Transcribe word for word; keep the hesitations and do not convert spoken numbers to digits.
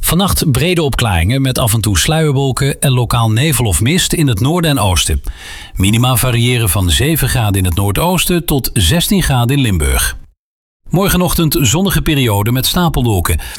Vannacht brede opklaringen met af en toe sluierwolken en lokaal nevel of mist in het noorden en oosten. Minima variëren van zeven graden in het noordoosten tot zestien graden in Limburg. Morgenochtend zonnige periode met stapelwolken.